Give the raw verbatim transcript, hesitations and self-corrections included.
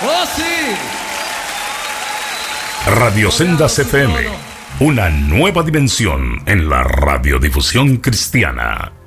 ¡Oh, sí! Radio Sendas F M, una nueva dimensión en la radiodifusión cristiana.